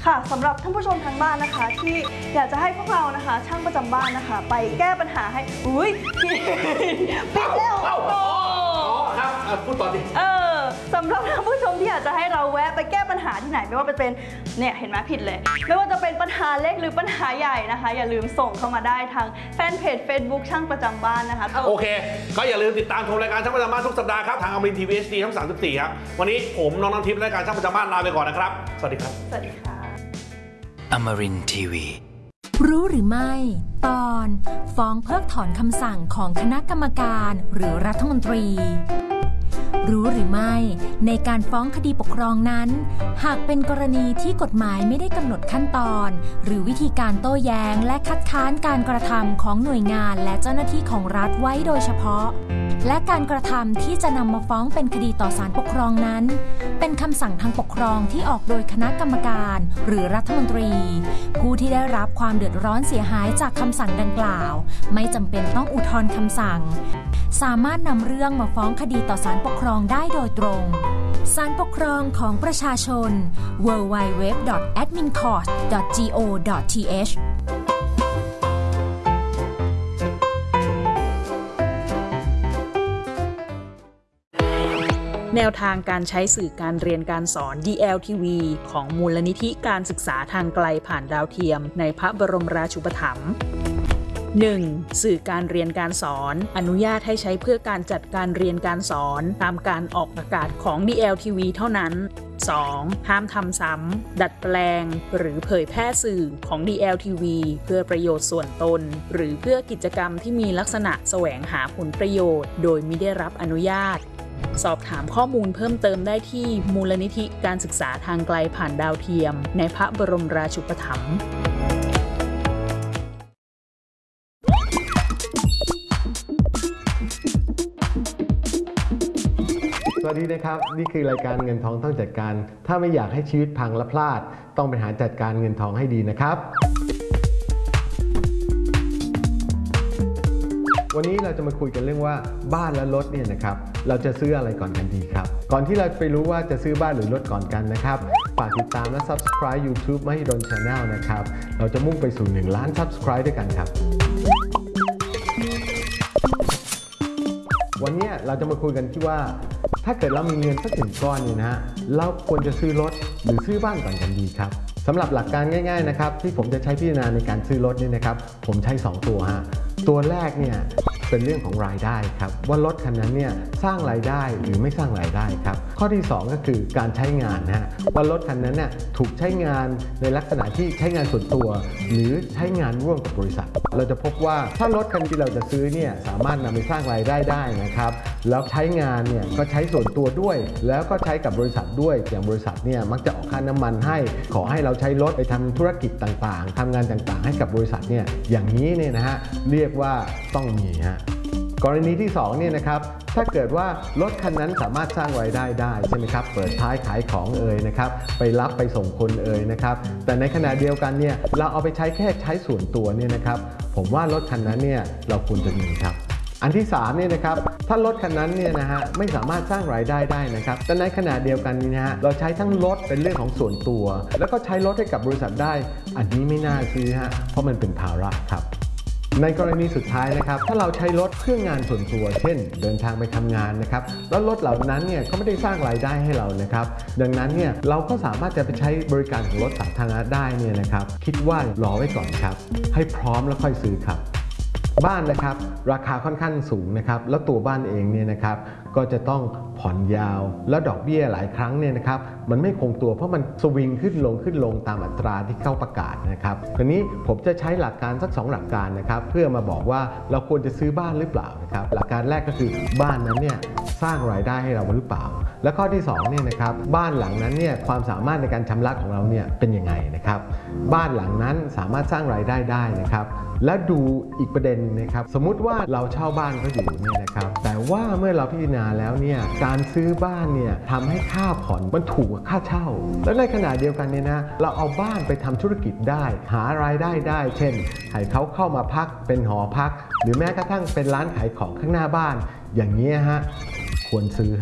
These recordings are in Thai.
ค่ะสำหรับท่านผู้ชมทางบ้านนะคะที่อยากจะให้พวกเรานะคะช่างประจำบ้านนะคะไปแก้ปัญหาให้อุ้ยพี่ปิดแล้วครับพูดต่อดิสำหรับท่านผู้ชมที่อยากจะให้เราแวะไปแก้ปัญหาที่ไหนไม่ว่าเป็นเนี่ยเห็นไหมผิดเลยไม่ว่าจะเป็นปัญหาเล็กหรือปัญหาใหญ่นะคะอย่าลืมส่งเข้ามาได้ทางแฟนเพจ Facebook ช่างประจำบ้านนะคะโอเคก็อย่าลืมติดตามชมรายการช่างประจำบ้านทุกสัปดาห์ครับทางอมรินทร์ทีวีHD ช่อง34ครับวันนี้ผมน้องน้ำทิพย์รายการช่างประจำบ้านลาไปก่อนนะครับสวัสดีครับสวัสดีค่ะอมรินทร์ทีวีรู้หรือไม่ตอนฟ้องเพิกถอนคำสั่งของคณะกรรมการหรือรัฐมนตรีรู้หรือไม่ในการฟ้องคดีปกครองนั้นหากเป็นกรณีที่กฎหมายไม่ได้กำหนดขั้นตอนหรือวิธีการโต้แย้งและคัดค้านการกระทำของหน่วยงานและเจ้าหน้าที่ของรัฐไว้โดยเฉพาะและการกระทำที่จะนำมาฟ้องเป็นคดีต่อศาลปกครองนั้นเป็นคำสั่งทางปกครองที่ออกโดยคณะกรรมการหรือรัฐมนตรีผู้ที่ได้รับความเดือดร้อนเสียหายจากคำสั่งดังกล่าวไม่จำเป็นต้องอุทธรณ์คำสั่งสามารถนำเรื่องมาฟ้องคดีต่อศาลปกครองได้โดยตรงศาลปกครองของประชาชน www.admincourt.go.th แนวทางการใช้สื่อการเรียนการสอน DLTV ของมูลนิธิการศึกษาทางไกลผ่านดาวเทียมในพระบรมราชูปถัมภ์ 1. สื่อการเรียนการสอนอนุญาตให้ใช้เพื่อการจัดการเรียนการสอนตามการออกอากาศของ DLTV เท่านั้น 2. ห้ามทำซ้ำดัดแปลงหรือเผยแพร่สื่อของ DLTV เพื่อประโยชน์ส่วนตนหรือเพื่อกิจกรรมที่มีลักษณะแสวงหาผลประโยชน์โดยมิได้รับอนุญาตสอบถามข้อมูลเพิ่มเติมได้ที่มูลนิธิการศึกษาทางไกลผ่านดาวเทียมในพระบรมราชูปถัมภ์สวัสดีนะครับนี่คือรายการเงินทองต้องจัดการถ้าไม่อยากให้ชีวิตพังและพลาดต้องบริหารจัดการเงินทองให้ดีนะครับวันนี้เราจะมาคุยกันเรื่องว่าบ้านและรถเนี่ยนะครับเราจะซื้ออะไรก่อนกันดีครับก่อนที่เราไปรู้ว่าจะซื้อบ้านหรือรถก่อนกันนะครับฝากติดตามและ Subscribe YouTube มหิดล Channel นะครับเราจะมุ่งไปสู่1 ล้าน Subscribe ด้วยกันครับวันนี้เราจะมาคุยกันที่ว่าถ้าเกิดเรามีเงินสัก1 ก้อนเนี่ยนะฮะเราควรจะซื้อรถหรือซื้อบ้านก่อนกันดีครับสำหรับหลักการง่ายๆนะครับที่ผมจะใช้พิจารณาในการซื้อรถนี่นะครับผมใช้2 ตัวฮะตัวแรกเนี่ยเป็นเรื่องของรายได้ครับว่ารถคันนั้นเนี่ยสร้างรายได้หรือไม่สร้างรายได้ครับข้อที่2ก็คือการใช้งานนะฮะว่ารถคันนั้นเนี่ยถูกใช้งานในลักษณะที่ใช้งานส่วนตัวหรือใช้งานร่วมกับบริษัทเราจะพบว่าถ้ารถคันที่เราจะซื้อเนี่ยสามารถนำไปสร้างรายได้ได้นะครับแล้วใช้งานเนี่ยก็ใช้ส่วนตัวด้วยแล้วก็ใช้กับบริษัทด้วยอย่างบริษัทเนี่ยมักจะออกค่าน้ำมันให้ขอให้เราใช้รถไปทำธุรกิจต่างๆทำงานต่างๆให้กับบริษัทเนี่ยอย่างนี้เนี่ยนะฮะเรียกว่าต้องมีฮะกรณีที่2เนี่ยนะครับถ้าเกิดว่ารถคันนั้นสามารถสร้างรายได้ได้ใช่ไหมครับเปิดท้ายขายของนะครับไปรับไปส่งคนนะครับแต่ในขณะเดียวกันเนี่ยเราเอาไปใช้แค่ใช้ส่วนตัวเนี่ยนะครับผมว่ารถคันนั้นเนี่ยเราควรจะมีครับอันที่3เนี่ยนะครับถ้ารถคันนั้นเนี่ยนะฮะไม่สามารถสร้างรายได้ได้นะครับแต่ในขณะเดียวกันนี้นะฮะเราใช้ทั้งรถเป็นเรื่องของส่วนตัวแล้วก็ใช้รถให้กับบริษัทได้อันนี้ไม่น่าซื้อฮะเพราะมันเป็นภาระครับในกรณีสุดท้ายนะครับถ้าเราใช้รถเพื่องานส่วนตัวเช่นเดินทางไปทำงานนะครับแล้วรถเหล่านั้นเนี่ยก็ไม่ได้สร้างรายได้ให้เรานะครับดังนั้นเนี่ยเราก็สามารถจะไปใช้บริการของรถสาธารณะได้เนี่ยนะครับคิดว่ารอไว้ก่อนครับให้พร้อมแล้วค่อยซื้อครับบ้านนะครับราคาค่อนข้างสูงนะครับแล้วตัวบ้านเองเนี่ยนะครับก็จะต้องผ่อนยาวแล้วดอกเบี้ยหลายครั้งเนี่ยนะครับมันไม่คงตัวเพราะมันสวิงขึ้นลงตามอัตราที่เข้าประกาศนะครับทีนี้ผมจะใช้หลักการสัก2 หลักการนะครับเพื่อมาบอกว่าเราควรจะซื้อบ้านหรือเปล่านะครับหลักการแรกก็คือบ้านนั้นเนี่ยสร้างรายได้ให้เราหรือเปล่าและข้อที่2เนี่ยนะครับบ้านหลังนั้นเนี่ยความสามารถในการชำระของเราเนี่ยเป็นยังไงนะครับบ้านหลังนั้นสามารถสร้างรายได้ได้นะครับและดูอีกประเด็นนะครับสมมุติว่าเราเช่าบ้านเขาอยู่เนี่ยนะครับแต่ว่าเมื่อเราพิจารณาแล้วเนี่ยการซื้อบ้านเนี่ยทำให้ค่าผ่อนมันถูกกว่าค่าเช่าและในขณะเดียวกันเนี่ยนะเราเอาบ้านไปทำธุรกิจได้หารายได้ได้เช่นให้เขาเข้ามาพักเป็นหอพักหรือแม้กระทั่งเป็นร้านขายของข้างหน้าบ้านอย่างนี้ฮะควรซื้อฮะ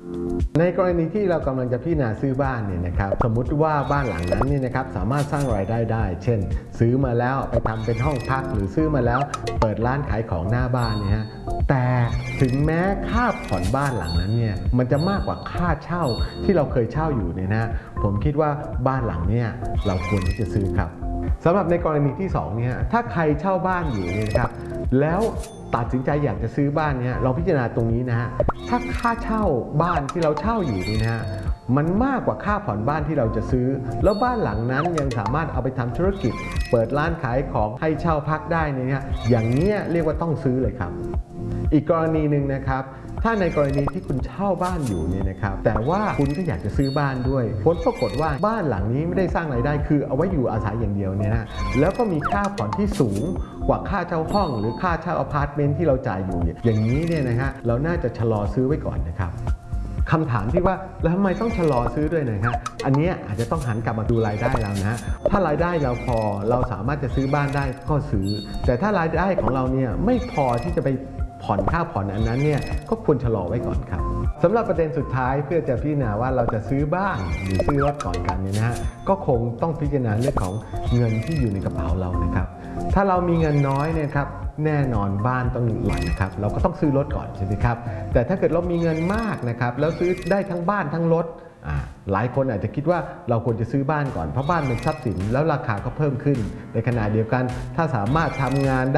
ในกรณีที่เรากำลังจะพิจารณาซื้อบ้านเนี่ยนะครับสมมุติว่าบ้านหลังนั้นเนี่ยนะครับสามารถสร้างรายได้ได้เช่นซื้อมาแล้วไปทำเป็นห้องพักหรือซื้อมาแล้วเปิดร้านขายของหน้าบ้านเนี่ยฮะแต่ถึงแม้ค่าผ่อนบ้านหลังนั้นเนี่ยมันจะมากกว่าค่าเช่าที่เราเคยเช่าอยู่เนี่ยนะผมคิดว่าบ้านหลังเนี่ยเราควรที่จะซื้อครับสำหรับในกรณีที่2เนี่ยถ้าใครเช่าบ้านอยู่เนี่ยนะครับแล้วตัดสินใจอยากจะซื้อบ้านเนี่ยลองพิจารณาตรงนี้นะฮะถ้าค่าเช่าบ้านที่เราเช่าอยู่นี่นะฮะมันมากกว่าค่าผ่อนบ้านที่เราจะซื้อแล้วบ้านหลังนั้นยังสามารถเอาไปทำธุรกิจเปิดร้านขายของให้เช่าพักได้เนี่ยอย่างนี้เรียกว่าต้องซื้อเลยครับอีกกรณีหนึ่งนะครับถ้าในกรณีที่คุณเช่าบ้านอยู่เนี่ยนะครับแต่ว่าคุณก็อยากจะซื้อบ้านด้วยผลปรากฏว่าบ้านหลังนี้ไม่ได้สร้างรายได้คือเอาไว้อยู่อาศัยอย่างเดียวเนี่ยนะแล้วก็มีค่าผ่อนที่สูงกว่าค่าเช่าห้องหรือค่าเช่าอพาร์ตเมนต์ที่เราจ่ายอยู่อย่างนี้เนี่ยนะฮะเราน่าจะชะลอซื้อไว้ก่อนนะครับคำถามที่ว่าแล้วทำไมต้องชะลอซื้อด้วยนะฮะอันนี้อาจจะต้องหันกลับมาดูรายได้เรานะฮะถ้ารายได้เราพอเราสามารถจะซื้อบ้านได้ก็ซื้อแต่ถ้ารายได้ของเราเนี่ยไม่พอที่จะไปผ่อนค่าผ่อนอันนั้นเนี่ยก็ควรชะลอไว้ก่อนครับสำหรับประเด็นสุดท้ายเพื่อจะพิจารณาว่าเราจะซื้อบ้านหรือซื้อรถก่อนกันเนี่ยนะฮะก็คงต้องพิจารณาเรื่องของเงินที่อยู่ในกระเป๋าเรานะครับถ้าเรามีเงินน้อยเนี่ยครับแน่นอนบ้านต้องหลังนะครับเราก็ต้องซื้อรถก่อนใช่ไหมครับแต่ถ้าเกิดเรามีเงินมากนะครับแล้วซื้อได้ทั้งบ้านทั้งรถหลายคนอาจจะคิดว่าเราควรจะซื้อบ้านก่อนเพราะบ้านเป็นทรัพย์สินแล้วราคาก็เพิ่มขึ้นในขณะเดียวกันถ้าสามารถทำงาน